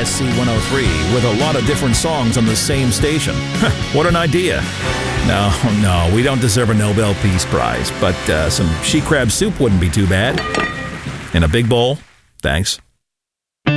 KISC 103 with a lot of different songs on the same station. What an idea. No, we don't deserve a Nobel Peace Prize, but some she crab soup wouldn't be too bad. In a big bowl. Thanks.